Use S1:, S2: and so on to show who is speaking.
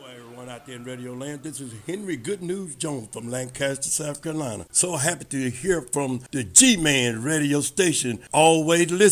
S1: Everyone out there in Radio Land, this is Henry Good News Jones from Lancaster, South Carolina. So happy to hear from the G-Man radio station. Always listen.